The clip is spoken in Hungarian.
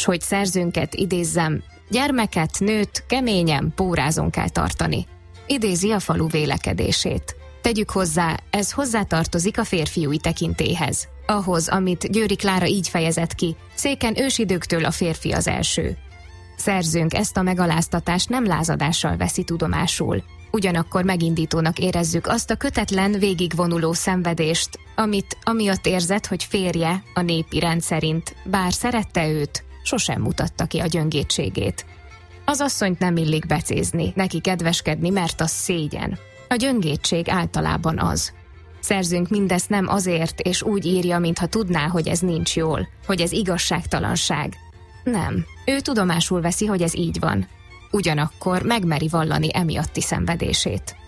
hogy szerzőnket idézzem, gyermeket, nőt keményen, pórázon kell tartani. Idézi a falu vélekedését. Tegyük hozzá, ez hozzátartozik a férfiúi tekintélyhez. Ahhoz, amit Győri Klára így fejezett ki, széken ősidőktől a férfi az első. Szerzőnk ezt a megaláztatást nem lázadással veszi tudomásul. Ugyanakkor megindítónak érezzük azt a kötetlen, végigvonuló szenvedést, amit amiatt érzett, hogy férje a népi rend szerint, bár szerette őt, sosem mutatta ki a gyöngétségét. Az asszonyt nem illik becézni, neki kedveskedni, mert az szégyen. A gyöngétség általában az. Szerzőnk mindezt nem azért, és úgy írja, mintha tudná, hogy ez nincs jól, hogy ez igazságtalanság. Nem, ő tudomásul veszi, hogy ez így van. Ugyanakkor megmeri vallani emiatti szenvedését.